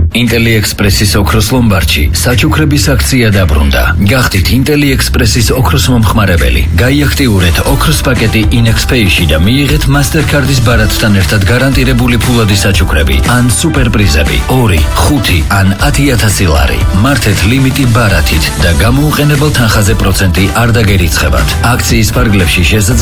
Intelli Expressis ოქროს ლომბარდში საჩუქრების აქცია დაბრუნდა. გახდით Intelli Expressis ოქროს მომხმარებელი. გაიაქტიურეთ ოქროს პაკეტი InExPay-ში და მიიღეთ Mastercard-ის ბარათთან ერთად გარანტირებული ფულადი საჩუქრები ან სუპერპრიზები 2, 5 ან 10,000 ლარი. მართეთ ლიმიტი ბარათით და გამოუყენებელ თანხაზე პროცენტი არ დაგერიცხებათ. აქციის ფარგლებში